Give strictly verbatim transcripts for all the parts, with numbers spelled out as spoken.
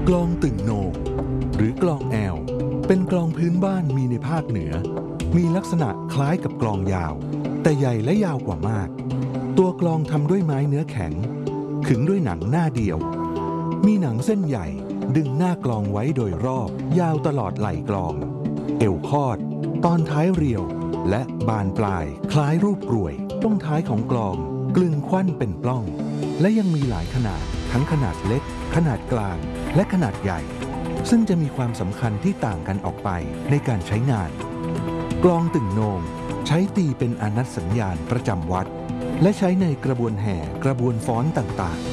กลองตึ่งโหนงหรือกลองแอวเป็นกลองพื้นบ้านมีในภาคเหนือมีลักษณะคล้ายกับกลองยาวแต่ใหญ่และยาวกว่ามากตัวกลองทำด้วยไม้เนื้อแข็งขึงด้วยหนังหน้าเดียวมีหนังเส้นใหญ่ดึงหน้ากลองไว้โดยรอบยาวตลอดไหล่กลองเอวคอดตอนท้ายเรียวและบานปลายคล้ายรูปกรวยต้นท้ายของกลองกลึงควั้นเป็นปล้องและยังมีหลายขนาดทั้งขนาดเล็กขนาดกลางและขนาดใหญ่ซึ่งจะมีความสำคัญที่ต่างกันออกไปในการใช้งานกลองตึ่งโหนงใช้ตีเป็นอานัตสัญญาณประจำวัดและใช้ในกระบวนแห่กระบวนฟ้อนต่าง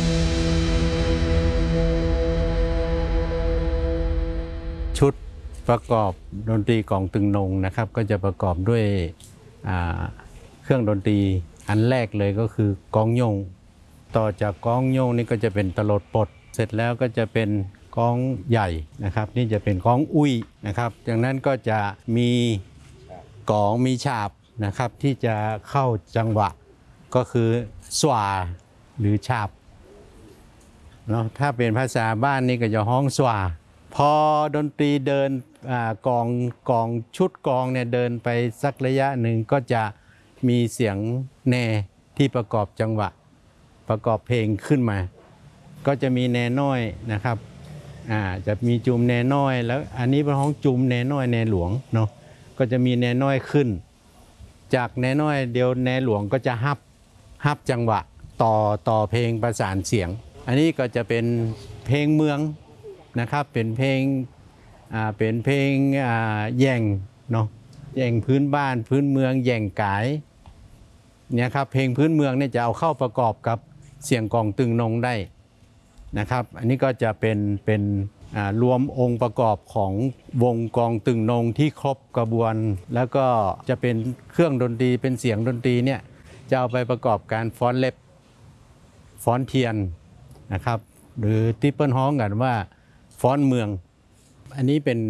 ๆชุดประกอบดนตรีกลองตึงโหนงนะครับก็จะประกอบด้วยเครื่องดนตรีอันแรกเลยก็คือกลองโยงต่อจากกลองโยงนี่ก็จะเป็นตลดปดเสร็จแล้วก็จะเป็นกลองใหญ่นะครับนี่จะเป็นกลองอุ้ยนะครับจากนั้นก็จะมีกลองมีฉาบนะครับที่จะเข้าจังหวะก็คือสวาหรือฉาบเนาะถ้าเป็นภาษาบ้านนี่ก็จะห้องสวาพอดนตรีเดินกองกองชุดกองเนี่ยเดินไปสักระยะหนึ่งก็จะมีเสียงแนที่ประกอบจังหวะประกอบเพลงขึ้นมาก็จะมีแนน้อยนะครับอ่าจะมีจุมแนน้อยแล้วอันนี้เป็นห้องจุมแนน้อยแนหลวงเนาะก็จะมีแนน้อยขึ้นจากแนน้อยเดียวแนหลวงก็จะฮับฮับจังหวะต่อต่อเพลงประสานเสียงอันนี้ก็จะเป็นเพลงเมืองนะครับเป็นเพลงอ่าเป็นเพลงอ่าแย่งเนาะแย่งพื้นบ้านพื้นเมืองแย่งกายเนี่ยครับเพลงพื้นเมืองเนี่ยจะเอาเข้าประกอบกับเสียงกลองตึงโหนงได้นะครับอันนี้ก็จะเป็นเป็นรวมองค์ประกอบของวงกลองตึงโหนงที่ครบกระบวนแล้วก็จะเป็นเครื่องดนตรีเป็นเสียงดนตรีเนี่ยจะเอาไปประกอบการฟ้อนเล็บฟ้อนเทียนนะครับหรือที่เปิ้ลฮ้องกันว่าฟ้อนเมืองอันนี้เป็น